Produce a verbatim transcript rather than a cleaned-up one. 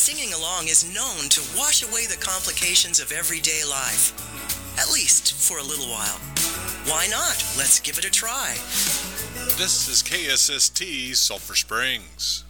singing along is known to wash away the complications of everyday life. At least for a little while. Why not? Let's give it a try. This is K S S T Sulphur Springs.